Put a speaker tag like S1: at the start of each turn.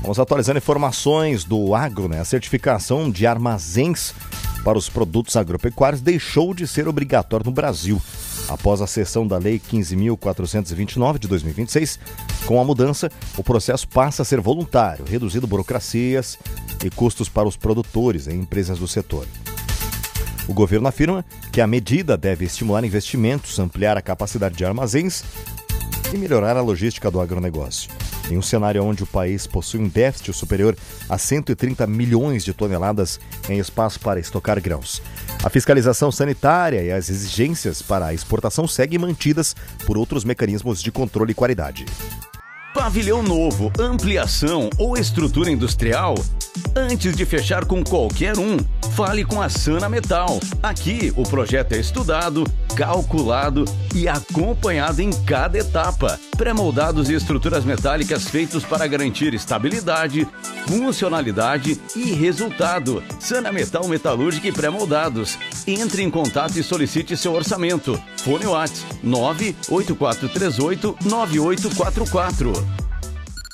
S1: Vamos atualizando informações do agro, né? A certificação de armazéns para os produtos agropecuários deixou de ser obrigatória no Brasil. Após a sanção da Lei 15.429 de 2026, com a mudança, o processo passa a ser voluntário, reduzindo burocracias e custos para os produtores e empresas do setor. O governo afirma que a medida deve estimular investimentos, ampliar a capacidade de armazéns e melhorar a logística do agronegócio. Em um cenário onde o país possui um déficit superior a 130 milhões de toneladas em espaço para estocar grãos. A fiscalização sanitária e as exigências para a exportação seguem mantidas por outros mecanismos de controle e qualidade.
S2: Pavilhão novo, ampliação ou estrutura industrial? Antes de fechar com qualquer um, fale com a Sana Metal. Aqui o projeto é estudado, calculado e acompanhado em cada etapa. Pré-moldados e estruturas metálicas feitos para garantir estabilidade, funcionalidade e resultado. Sana Metal Metalúrgica e pré-moldados. Entre em contato e solicite seu orçamento. Fone WhatsApp 98438-9844.